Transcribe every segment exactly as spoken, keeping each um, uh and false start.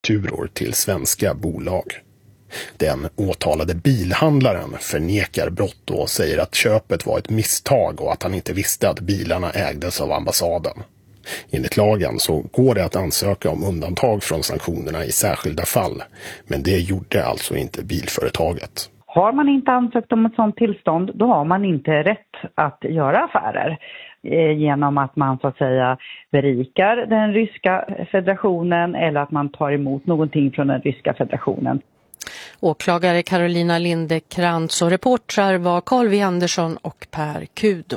fakturor till svenska bolag. Den åtalade bilhandlaren förnekar brott och säger att köpet var ett misstag och att han inte visste att bilarna ägdes av ambassaden. Enligt lagen så går det att ansöka om undantag från sanktionerna i särskilda fall, men det gjorde alltså inte bilföretaget. Har man inte ansökt om ett sådant tillstånd, då har man inte rätt att göra affärer genom att man så att säga berikar den ryska federationen eller att man tar emot någonting från den ryska federationen. Åklagare Carolina Lindekrantz och reportrar var Carl V. Andersson och Per Kudo.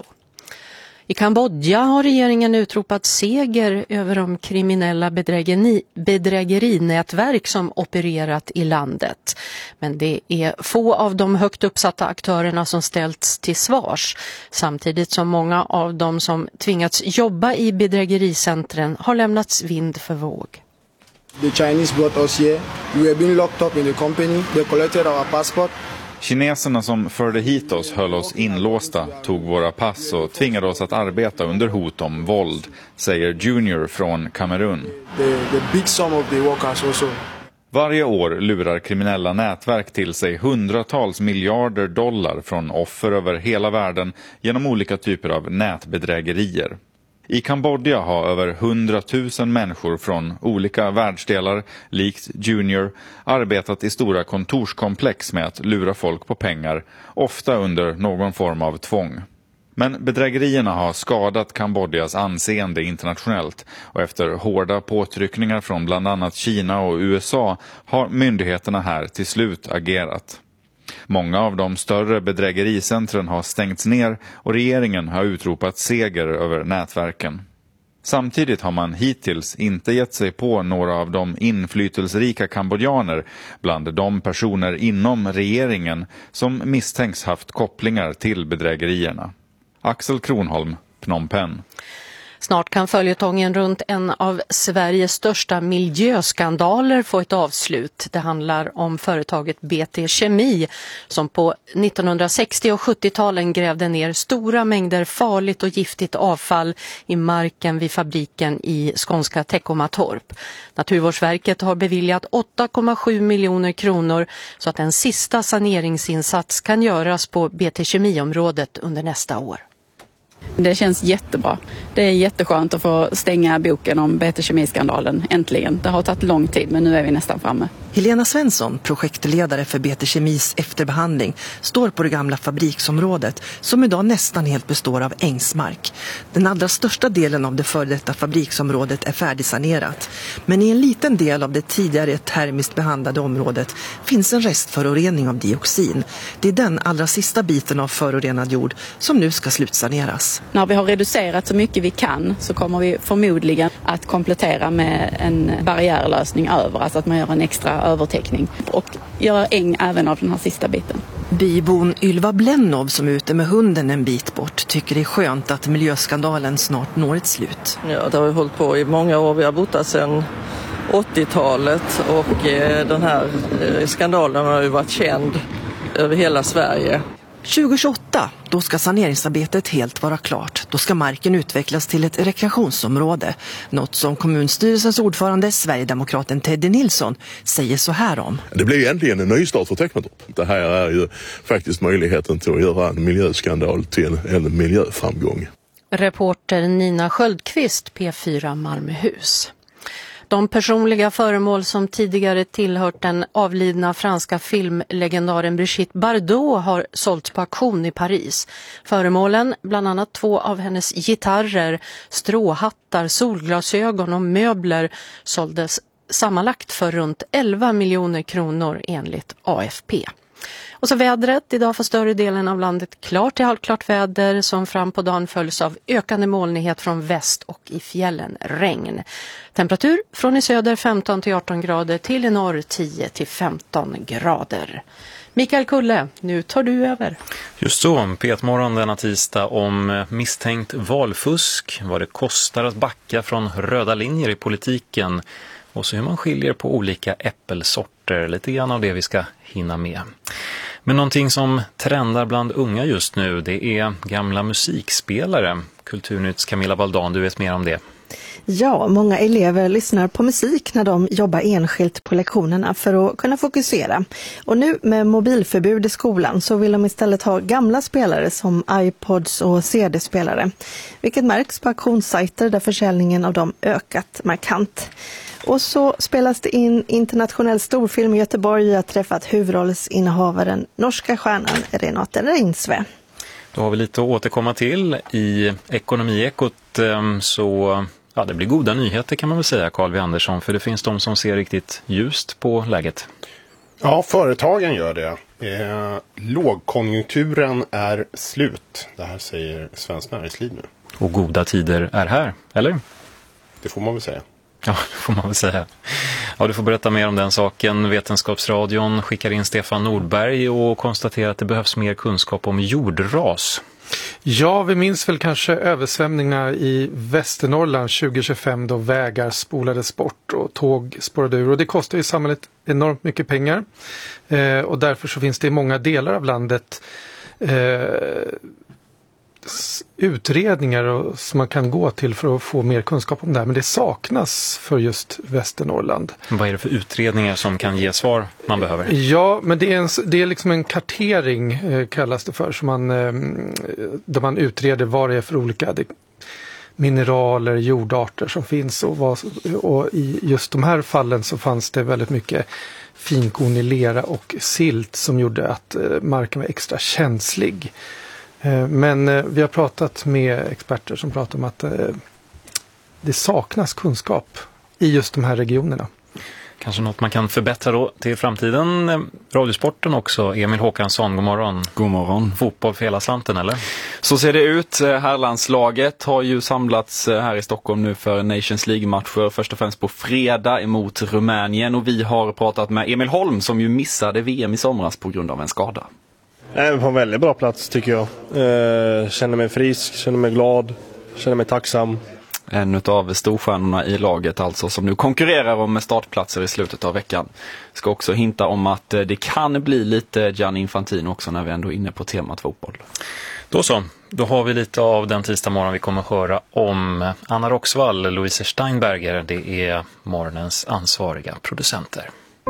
I Kambodja har regeringen utropat seger över de kriminella bedrägeri, bedrägerinätverk som opererat i landet. Men det är få av de högt uppsatta aktörerna som ställts till svars, samtidigt som många av dem som tvingats jobba i bedrägericentren har lämnats vind för våg. The Chinese brought us here. We were being locked up in the company. They collected our passport. Kineserna som förde hit oss höll oss inlåsta, tog våra pass och tvingade oss att arbeta under hot om våld, säger Junior från Kamerun. The, the big sum of the workers also. Varje år lurar kriminella nätverk till sig hundratals miljarder dollar från offer över hela världen genom olika typer av nätbedrägerier. I Kambodja har över hundratusen människor från olika världsdelar, likt Junior, arbetat i stora kontorskomplex med att lura folk på pengar, ofta under någon form av tvång. Men bedrägerierna har skadat Kambodjas anseende internationellt och efter hårda påtryckningar från bland annat Kina och U S A har myndigheterna här till slut agerat. Många av de större bedrägericentren har stängts ner och regeringen har utropat seger över nätverken. Samtidigt har man hittills inte gett sig på några av de inflytelserika kambodjaner bland de personer inom regeringen som misstänks haft kopplingar till bedrägerierna. Axel Kronholm, Phnom Penh. Snart kan följetongen runt en av Sveriges största miljöskandaler få ett avslut. Det handlar om företaget B T Kemi som på nittonhundrasextio- och sjuttio-talen grävde ner stora mängder farligt och giftigt avfall i marken vid fabriken i skånska Teckomatorp. Naturvårdsverket har beviljat åtta komma sju miljoner kronor så att en sista saneringsinsats kan göras på B T Kemi-området under nästa år. Det känns jättebra. Det är jätteskönt att få stänga boken om B T Kemi-skandalen äntligen. Det har tagit lång tid men nu är vi nästan framme. Helena Svensson, projektledare för B T Kemis efterbehandling, står på det gamla fabriksområdet som idag nästan helt består av ängsmark. Den allra största delen av det före detta fabriksområdet är färdigsanerat. Men i en liten del av det tidigare termiskt behandlade området finns en restförorening av dioxin. Det är den allra sista biten av förorenad jord som nu ska slutsaneras. När vi har reducerat så mycket vi kan så kommer vi förmodligen att komplettera med en barriärlösning över, alltså att man gör en extra övertäckning och göra äng även av den här sista biten. Bybon Ylva Blenov som är ute med hunden en bit bort tycker det är skönt att miljöskandalen snart når ett slut. Ja, det har vi hållit på i många år. Vi har bott där sedan åttiotalet och eh, den här eh, skandalen har ju varit känd över hela Sverige. tjugohundratjugoåtta, då ska saneringsarbetet helt vara klart. Då ska marken utvecklas till ett rekreationsområde. Något som kommunstyrelsens ordförande, Sverigedemokraten Teddy Nilsson, säger så här om. Det blir egentligen en nystart för Teckomatorp. Det här är ju faktiskt möjligheten till att göra en miljöskandal till en, en miljöframgång. Reporter Nina Sköldqvist, P fyra Malmöhus. De personliga föremål som tidigare tillhört den avlidna franska filmlegendaren Brigitte Bardot har sålts på auktion i Paris. Föremålen, bland annat två av hennes gitarrer, stråhattar, solglasögon och möbler, såldes sammanlagt för runt elva miljoner kronor enligt A F P. Och så vädret, idag för större delen av landet klart till halvklart väder som fram på dagen följs av ökande molnighet från väst och i fjällen regn. Temperatur från i söder femton till arton grader till i norr tio till femton grader. Mikael Kulle, nu tar du över. Just så, P ett-morgon denna tisdag om misstänkt valfusk, vad det kostar att backa från röda linjer i politiken och så hur man skiljer på olika äppelsorter, lite grann av det vi ska hinna med. Men någonting som trendar bland unga just nu, det är gamla musikspelare. Kulturnytts Camilla Baldan, du vet mer om det. Ja, många elever lyssnar på musik när de jobbar enskilt på lektionerna för att kunna fokusera. Och nu med mobilförbud i skolan så vill de istället ha gamla spelare som iPods och C D-spelare. Vilket märks på auktionssajter där försäljningen av dem ökat markant. Och så spelas det in internationell storfilm i Göteborg. Jag har träffat huvudrollsinnehavaren, norska stjärnan Renate Reinsve. Då har vi lite att återkomma till i Ekonomiekot, så ja, det blir goda nyheter kan man väl säga, Carl V. Andersson, för det finns de som ser riktigt ljust på läget. Ja, företagen gör det. Eh, lågkonjunkturen är slut. Det här säger Svenskt Näringsliv nu. Och goda tider är här, eller? Det får man väl säga. Ja, det får man väl säga. Ja, du får berätta mer om den saken. Vetenskapsradion skickar in Stefan Nordberg och konstaterar att det behövs mer kunskap om jordras. Ja, vi minns väl kanske översvämningar i Västernorrland tjugo tjugofem då vägar spolades bort och tåg spårade ur. Och det kostar ju samhället enormt mycket pengar. Eh, och därför så finns det i många delar av landet eh, utredningar och, som man kan gå till för att få mer kunskap om det här. Men det saknas för just Västernorrland. Vad är det för utredningar som kan ge svar man behöver? Ja, men det är, en, det är liksom en kartering eh, kallas det för. Som man, eh, där man utreder vad det är för olika det, mineraler, jordarter som finns. Och, vad, och i just de här fallen så fanns det väldigt mycket finkornig lera och silt som gjorde att eh, marken var extra känslig. Men vi har pratat med experter som pratar om att det saknas kunskap i just de här regionerna. Kanske något man kan förbättra då till framtiden. Radiosporten också. Emil Håkansson, god morgon. God morgon. Fotboll för hela slanten, eller? Så ser det ut. Herrlandslaget har ju samlats här i Stockholm nu för Nations League-matcher. Först och främst på fredag emot Rumänien. Och vi har pratat med Emil Holm som ju missade V M i somras på grund av en skada. Jag är på en väldigt bra plats tycker jag. Eh, känner mig frisk, känner mig glad, känner mig tacksam. En av storstjärnorna i laget alltså som nu konkurrerar om startplatser i slutet av veckan. Ska också hinta om att det kan bli lite Gianni Infantino också när vi ändå är inne på temat fotboll. Då så, då har vi lite av den tisdag morgon vi kommer höra om Anna Roxvall, Louise Steinberger. Det är morgonens ansvariga producenter.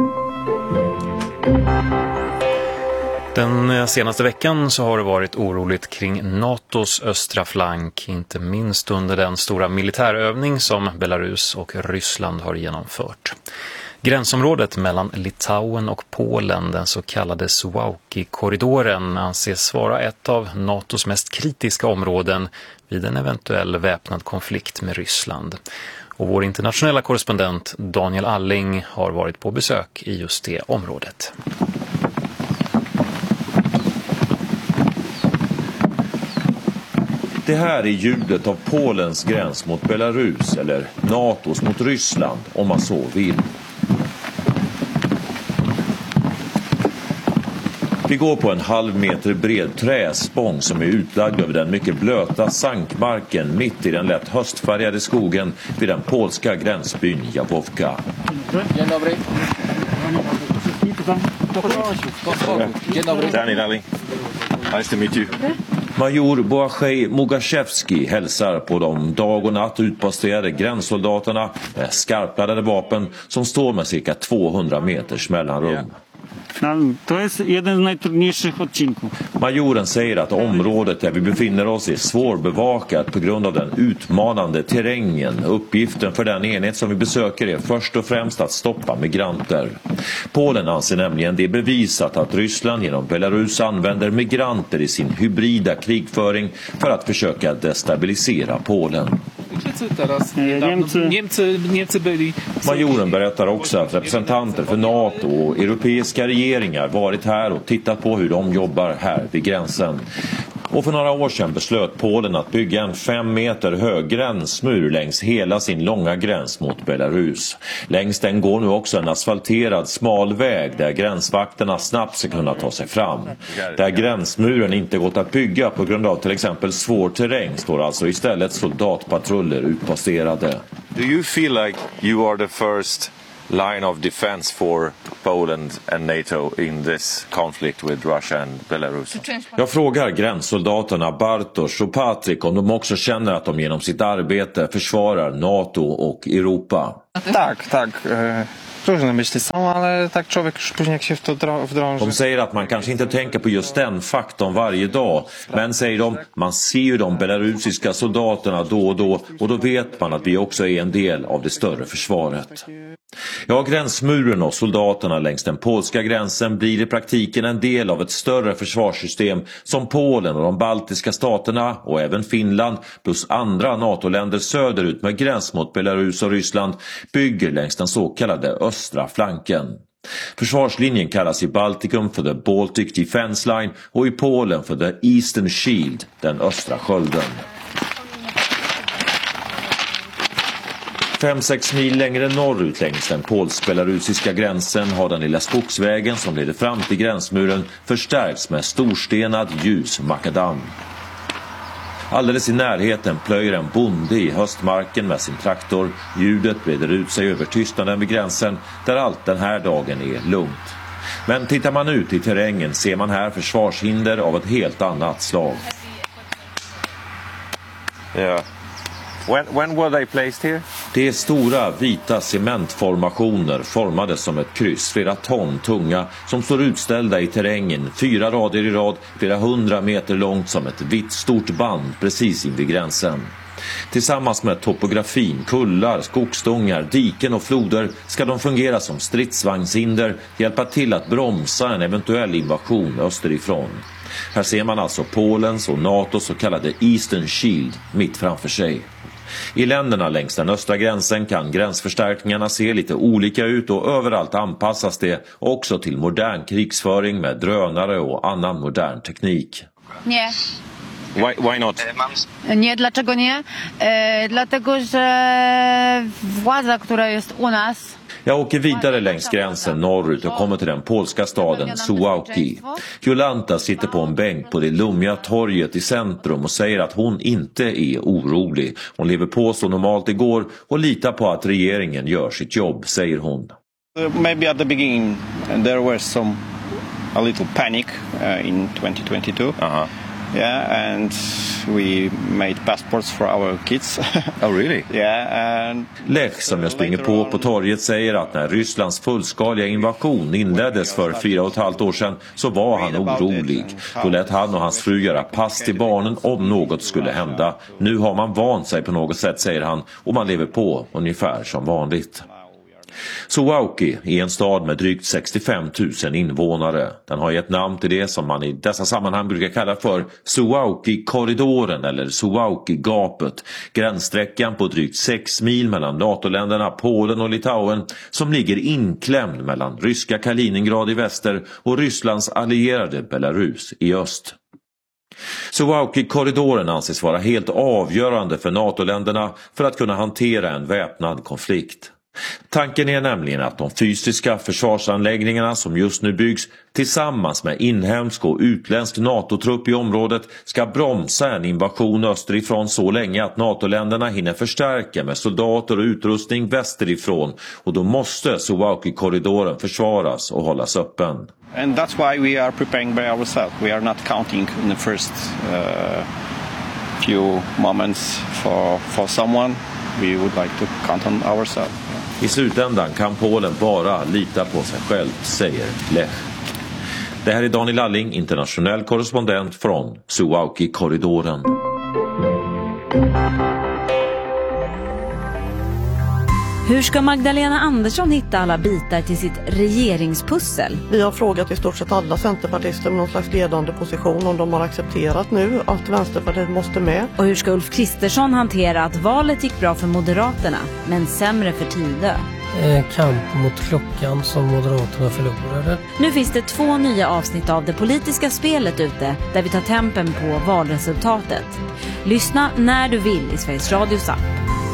Den senaste veckan så har det varit oroligt kring NATOs östra flank, inte minst under den stora militärövning som Belarus och Ryssland har genomfört. Gränsområdet mellan Litauen och Polen, den så kallade Suwałki-korridoren, anses vara ett av NATOs mest kritiska områden vid en eventuell väpnad konflikt med Ryssland. Och vår internationella korrespondent Daniel Alling har varit på besök i just det området. Det här är ljudet av Polens gräns mot Belarus eller NATOs mot Ryssland om man så vill. Vi går på en halv meter bred träspång som är utlagd över den mycket blöta sankmarken mitt i den lätt höstfärgade skogen vid den polska gränsbyn Jawówka. Danny Dalling. Nice to meet you. Major Błażej Mugaszewski hälsar på de dag och natt utposterade gränssoldaterna med skarpladdade vapen som står med cirka tvåhundra meters mellanrum. Majoren säger att området där vi befinner oss är svårbevakat på grund av den utmanande terrängen. Uppgiften för den enhet som vi besöker är först och främst att stoppa migranter. Polen anser nämligen det bevisat att Ryssland genom Belarus använder migranter i sin hybrida krigföring för att försöka destabilisera Polen. Majoren berättar också att representanter för NATO och europeiska regeringar varit här och tittat på hur de jobbar här vid gränsen. Och för några år sedan beslöt Polen att bygga en fem meter hög gränsmur längs hela sin långa gräns mot Belarus. Längs den går nu också en asfalterad smal väg där gränsvakterna snabbt ska kunna ta sig fram. Där gränsmuren inte gått att bygga på grund av till exempel svår terräng står alltså istället soldatpatruller utposterade. Do you feel like you are the first line of defense for Poland and NATO in this conflict with Russia and Belarus? Jag frågar gränssoldaterna Bartosz och Patrik om de också känner att de genom sitt arbete försvarar NATO och Europa. Tak, tak. Różne myśli są, ale tak człowiek już później jak się w to wdrąży. De säger att man kanske inte tänker på just den faktorn varje dag, men säger de, man ser ju de belarusiska soldaterna då och då och då vet man att vi också är en del av det större försvaret. Ja, gränsmuren och soldaterna längs den polska gränsen blir i praktiken en del av ett större försvarssystem som Polen och de baltiska staterna och även Finland plus andra NATO-länder söderut med gräns mot Belarus och Ryssland bygger längs den så kallade östra flanken. Försvarslinjen kallas i Baltikum för the Baltic Defense Line och i Polen för the Eastern Shield, den östra skölden. fem sex mil längre norrut längs den polsk-belarusiska gränsen har den lilla skogsvägen som leder fram till gränsmuren förstärkts med storstenad ljus makadam. Alldeles i närheten plöjer en bonde i höstmarken med sin traktor. Ljudet breder ut sig över tystnaden vid gränsen där allt den här dagen är lugnt. Men tittar man ut i terrängen ser man här försvarshinder av ett helt annat slag. Ja. When, when were they placed here? Det är stora vita cementformationer formade som ett kryss, flera ton tunga, som står utställda i terrängen, fyra rader i rad, flera hundra meter långt som ett vitt stort band precis invid gränsen. Tillsammans med topografin, kullar, skogsdångar, diken och floder ska de fungera som stridsvagnshinder, hjälpa till att bromsa en eventuell invasion österifrån. Här ser man alltså Polens och NATOs så kallade Eastern Shield mitt framför sig. I länderna längs den östra gränsen kan gränsförstärkningarna se lite olika ut och överallt anpassas det också till modern krigsföring med drönare och annan modern teknik. Nie. Why, why not? Nie, dlaczego nie? E, dlatego, że władza, która jest u nas... Jag åker vidare längs gränsen norrut och kommer till den polska staden Suwałki. Jolanta sitter på en bänk på det lummiga torget i centrum och säger att hon inte är orolig. Hon lever på så normalt igår och litar på att regeringen gör sitt jobb, säger hon. Maybe at the beginning there was some a little panic uh, in twenty twenty-two. Uh-huh. Yeah, and we made passports for our kids. Oh, really? Yeah, and Lech, som jag springer på på torget, säger att när Rysslands fullskaliga invasion inleddes för fyra och ett halvt år sedan så var han orolig. Då lät han och hans fru göra pass till barnen om något skulle hända. Nu har man vant sig på något sätt, säger han, och man lever på ungefär som vanligt. Suwałki är en stad med drygt sextiofem tusen invånare. Den har gett namn till det som man i dessa sammanhang brukar kalla för Suwałki-korridoren eller Suwałki-gapet. Gränssträckan på drygt sex mil mellan NATO-länderna Polen och Litauen som ligger inklämd mellan ryska Kaliningrad i väster och Rysslands allierade Belarus i öst. Suwałki-korridoren anses vara helt avgörande för NATO-länderna för att kunna hantera en väpnad konflikt. Tanken är nämligen att de fysiska försvarsanläggningarna som just nu byggs tillsammans med inhemsk och utländsk NATO-trupp i området ska bromsa en invasion österifrån så länge att NATO-länderna hinner förstärka med soldater och utrustning västerifrån, och då måste Suwałki-korridoren försvaras och hållas öppen. And that's why we are preparing by ourselves. We are not counting in the first uh, few moments for for someone. We would like to count on ourselves. I slutändan kan Polen bara lita på sig själv, säger Lech. Det här är Daniel Lalling, internationell korrespondent från Suwałki-korridoren. Hur ska Magdalena Andersson hitta alla bitar till sitt regeringspussel? Vi har frågat i stort sett alla centerpartister med någon slags ledande position om de har accepterat nu att Vänsterpartiet måste med. Och hur ska Ulf Kristersson hantera att valet gick bra för Moderaterna men sämre för Tidö? Eh, kamp mot klockan som Moderaterna förlorade. Nu finns det två nya avsnitt av det politiska spelet ute där vi tar tempen på valresultatet. Lyssna när du vill i Sveriges Radios app.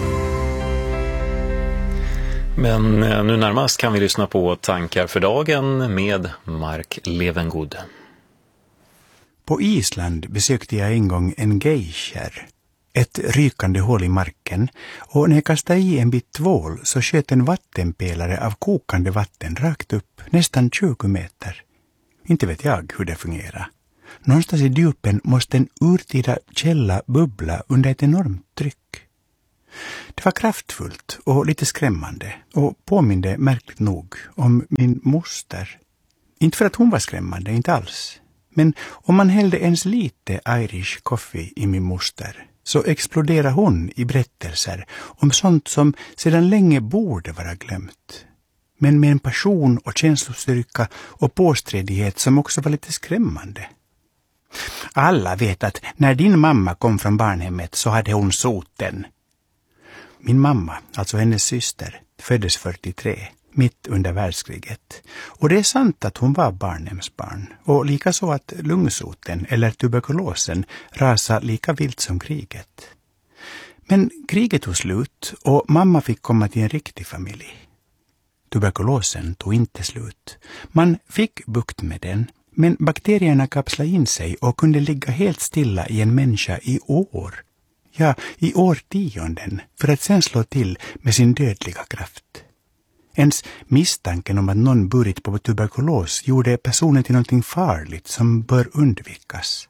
Men nu närmast kan vi lyssna på tankar för dagen med Mark Levengood. På Island besökte jag en gång en geisher. ett rykande hål i marken, och när jag kastade i en bit tvål så sköt en vattenpelare av kokande vatten rakt upp, nästan tjugo meter. Inte vet jag hur det fungerar. Någonstans i djupen måste en urtida källa bubbla under ett enormt tryck. Det var kraftfullt och lite skrämmande och påminde märkligt nog om min moster. Inte för att hon var skrämmande, inte alls. Men om man hällde ens lite Irish coffee i min moster så exploderade hon i berättelser om sånt som sedan länge borde vara glömt. Men med en passion och känslostyrka och påsträdighet som också var lite skrämmande. Alla vet att när din mamma kom från barnhemmet så hade hon soten. Min mamma, alltså hennes syster, föddes fyrtiotre, mitt under världskriget. Och det är sant att hon var barnhemsbarn. Och likaså att lungsoten eller tuberkulosen rasade lika vilt som kriget. Men kriget tog slut och mamma fick komma till en riktig familj. Tuberkulosen tog inte slut. Man fick bukt med den, men bakterierna kapslade in sig och kunde ligga helt stilla i en människa i år. Ja, i årtionden, för att sen slå till med sin dödliga kraft. Ens misstanken om att någon burit på tuberkulos gjorde personen till någonting farligt som bör undvikas.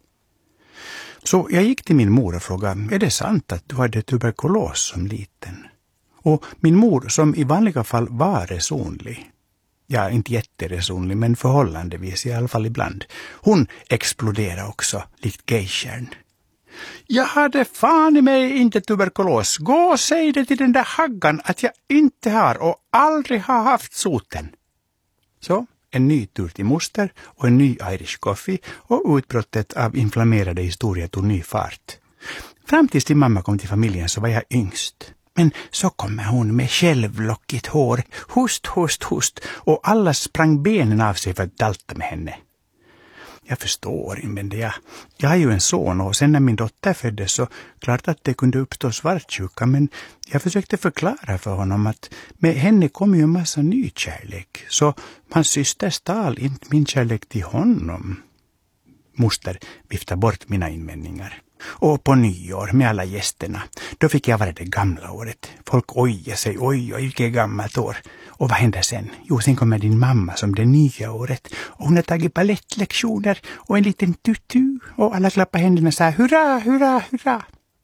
Så jag gick till min mor och frågade, är det sant att du hade tuberkulos som liten? Och min mor, som i vanliga fall var resonlig, ja, inte jätteresonlig, men förhållandevis i alla fall ibland, hon exploderade också, likt geishern. Jag hade fan i mig inte tuberkulos. Gå och säg det till den där haggan att jag inte har och aldrig har haft soten. Så, en ny tur till moster och en ny Irish coffee och utbrottet av inflammerade historier tog ny fart. Fram tills din mamma kom till familjen så var jag yngst. Men så kommer hon med självlockigt hår, hust, hust, hust, och alla sprang benen av sig för att dalta med henne. Jag förstår, men jag, jag har ju en son och sen när min dotter föddes så klart att det kunde uppstå svartsjuka, men jag försökte förklara för honom att med henne kom ju en massa ny kärlek, så hans syster stal inte min kärlek till honom. Moster viftade bort mina invändningar. Och på nyår med alla gästerna, då fick jag vara det gamla året. Folk ojade sig, oj, oj, vilket gammalt år. Och vad hände sen? Jo, sen kommer din mamma som det nya året. Och hon har tagit ballettlektioner och en liten tutu. Och alla klappar händerna och säger hurra, hurra, hurra.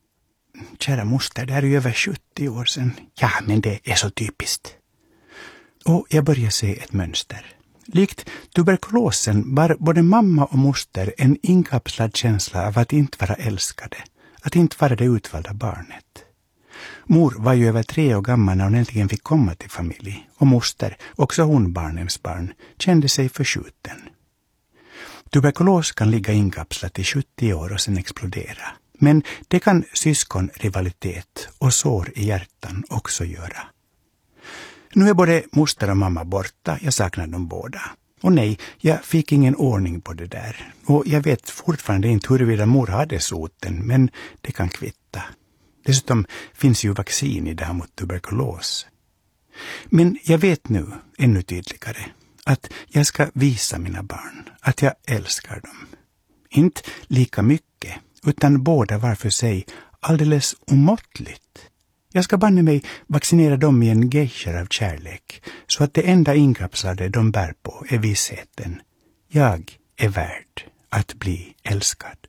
Kära moster, det är ju över sjuttio år sedan. Ja, men det är så typiskt. Och jag börjar se ett mönster. Likt tuberkulosen var både mamma och moster en inkapslad känsla av att inte vara älskade, att inte vara det utvalda barnet. Mor var ju över tre år gammal när hon äntligen fick komma till familj, och moster, också hon barnhemsbarn, kände sig förskjuten. Tuberkulos kan ligga inkapslat i sjuttio år och sen explodera, men det kan syskonrivalitet och sår i hjärtan också göra. Nu är både moster och mamma borta, jag saknar dem båda. Och nej, jag fick ingen ordning på det där. Och jag vet fortfarande inte huruvida mor hade soten, men det kan kvitta. Dessutom finns ju vaccin i det här mot tuberkulos. Men jag vet nu, ännu tydligare, att jag ska visa mina barn att jag älskar dem. Inte lika mycket, utan båda var för sig alldeles omåttligt. Jag ska banne mig vaccinera dem i en geisha av kärlek, så att det enda inkapslade de bär på är vissheten. Jag är värd att bli älskad.